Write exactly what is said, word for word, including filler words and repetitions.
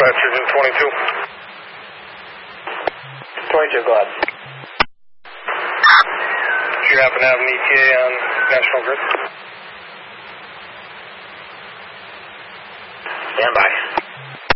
Dispatch, Surgeon twenty-two. twenty-two, go ahead. Do you happen to have an E T A on National Grid? Stand by.